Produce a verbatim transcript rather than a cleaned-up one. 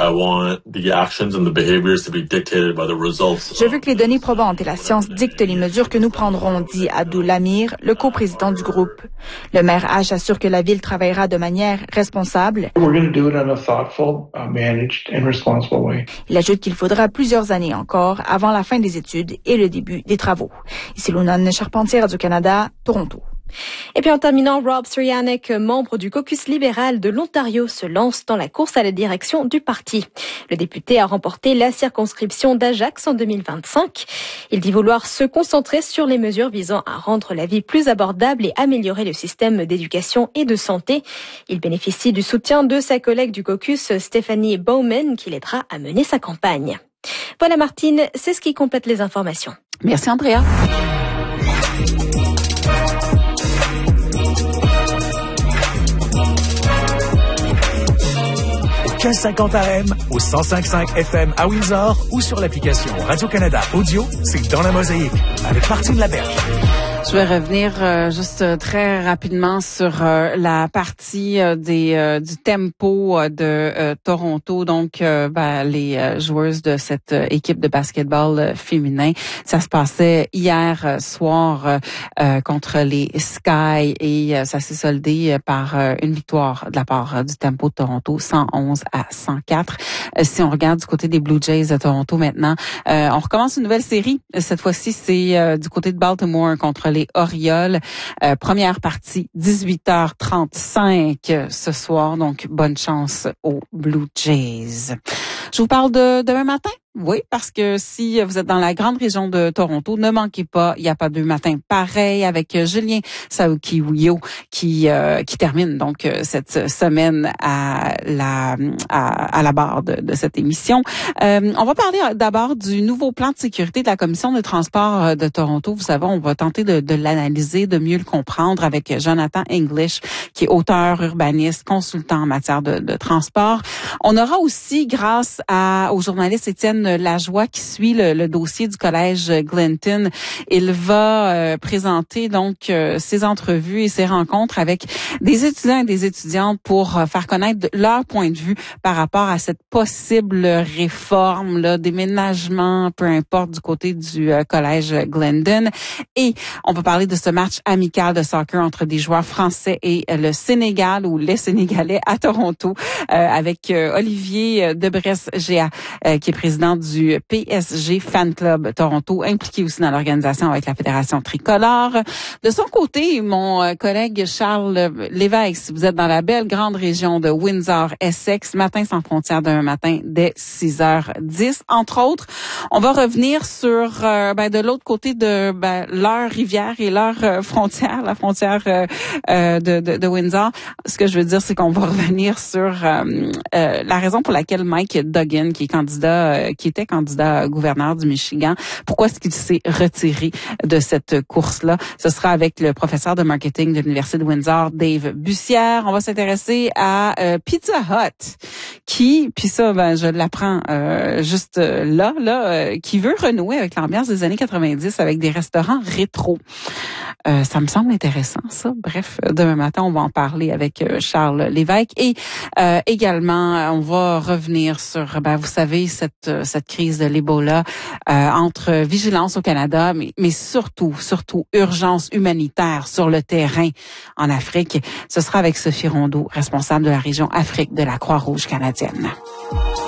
I want the actions and the behaviors to be dictated by the results. Je veux que les données probantes et la science dictent les mesures que nous prendrons, dit Abdul Amir, le coprésident du groupe. Le maire H assure que la ville travaillera de manière responsable. We're going to do it in a thoughtful, uh, managed and responsible way. Il ajoute qu'il faudra plusieurs années encore avant la fin des études et le début des travaux. Ici Lunane Charpentière du Canada, Toronto. Et puis en terminant, Rob Srianek, membre du caucus libéral de l'Ontario, se lance dans la course à la direction du parti. Le député a remporté la circonscription d'Ajax en deux mille vingt-cinq. Il dit vouloir se concentrer sur les mesures visant à rendre la vie plus abordable et améliorer le système d'éducation et de santé. Il bénéficie du soutien de sa collègue du caucus, Stephanie Bowman, qui l'aidera à mener sa campagne. Voilà Martine, c'est ce qui complète les informations. Merci Andrea. quinze cinquante A M, au cent cinq virgule cinq F M à Windsor ou sur l'application Radio-Canada Audio, c'est Dans la Mosaïque, avec Martine Laberge. Je vais revenir euh, juste euh, très rapidement sur euh, la partie euh, des euh, du tempo euh, de euh, Toronto, donc euh, ben, les euh, joueuses de cette euh, équipe de basketball euh, féminin. Ça se passait hier euh, soir euh, euh, contre les Sky et euh, ça s'est soldé euh, par euh, une victoire de la part euh, du tempo de Toronto, cent onze à cent quatre. Euh, si on regarde du côté des Blue Jays de Toronto maintenant, euh, on recommence une nouvelle série. Cette fois-ci, c'est euh, du côté de Baltimore contre les Orioles. Euh, première partie, dix-huit heures trente-cinq ce soir. Donc, bonne chance aux Blue Jays. Je vous parle de demain matin. Oui, parce que si vous êtes dans la grande région de Toronto, ne manquez pas, il n'y a pas deux matins pareil avec Julien Saoki-Ouyo qui euh, qui termine donc cette semaine à la à, à la barre de, de cette émission. Euh, on va parler d'abord du nouveau plan de sécurité de la Commission de transport de Toronto. Vous savez, on va tenter de, de l'analyser, de mieux le comprendre avec Jonathan English, qui est auteur, urbaniste, consultant en matière de, de transport. On aura aussi, grâce à au journaliste Étienne Lajoie qui suit le, le dossier du collège Glinton. Il va euh, présenter donc euh, ses entrevues et ses rencontres avec des étudiants et des étudiantes pour euh, faire connaître leur point de vue par rapport à cette possible réforme, là, déménagement, peu importe, du côté du euh, collège Glinton. Et on va parler de ce match amical de soccer entre des joueurs français et euh, le Sénégal ou les Sénégalais à Toronto euh, avec euh, Olivier Debresse-Géa euh, qui est président du P S G Fan Club Toronto, impliqué aussi dans l'organisation avec la Fédération tricolore. De son côté, mon collègue Charles Lévesque, si vous êtes dans la belle grande région de Windsor-Essex, Matin sans frontières demain matin dès six heures dix. Entre autres, on va revenir sur euh, ben, de l'autre côté de ben, leur rivière et leur euh, frontière, la frontière euh, euh, de, de, de Windsor. Ce que je veux dire, c'est qu'on va revenir sur euh, euh, la raison pour laquelle Mike Duggan, qui est candidat euh, qui était candidat gouverneur du Michigan. Pourquoi est-ce qu'il s'est retiré de cette course-là? Ce sera avec le professeur de marketing de l'Université de Windsor, Dave Bussière. On va s'intéresser à euh, Pizza Hut, qui, puis ça, ben, je l'apprends euh, juste là, là, euh, qui veut renouer avec l'ambiance des années quatre-vingt-dix avec des restaurants rétro. Euh, ça me semble intéressant, ça. Bref, demain matin, on va en parler avec euh, Charles Lévesque. Et euh, également, on va revenir sur, ben, vous savez, cette cette crise de l'Ebola, euh, entre vigilance au Canada, mais, mais surtout, surtout, urgence humanitaire sur le terrain en Afrique. Ce sera avec Sophie Rondeau, responsable de la région Afrique de la Croix-Rouge canadienne.